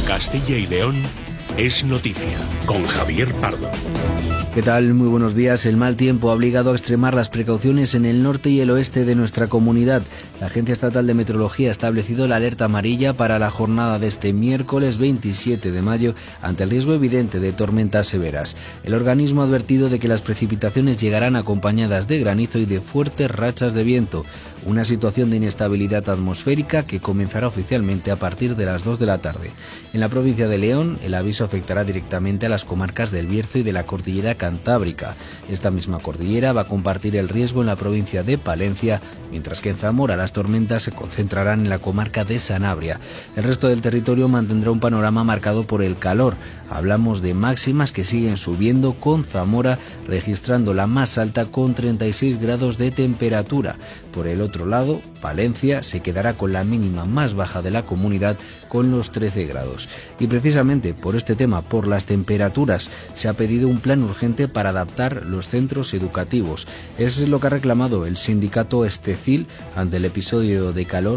Castilla y León es noticia, con Javier Pardo. ¿Qué tal? Muy buenos días. El mal tiempo ha obligado a extremar las precauciones en el norte y el oeste de nuestra comunidad. La Agencia Estatal de Meteorología ha establecido la alerta amarilla para la jornada de este miércoles 27 de mayo ante el riesgo evidente de tormentas severas. El organismo ha advertido de que las precipitaciones llegarán acompañadas de granizo y de fuertes rachas de viento. Una situación de inestabilidad atmosférica que comenzará oficialmente a partir de las 2 de la tarde. En la provincia de León, el aviso afectará directamente a las comarcas del Bierzo y de la cordillera Cantábrica. Esta misma cordillera va a compartir el riesgo en la provincia de Palencia, mientras que en Zamora las tormentas se concentrarán en la comarca de Sanabria. El resto del territorio mantendrá un panorama marcado por el calor. Hablamos de máximas que siguen subiendo, con Zamora registrando la más alta con 36 grados de temperatura. Por el otro lado, Palencia se quedará con la mínima más baja de la comunidad, con los 13 grados. Y precisamente por este tema, por las temperaturas, se ha pedido un plan urgente para adaptar los centros educativos. Es lo que ha reclamado el sindicato Estecil ante el episodio de calor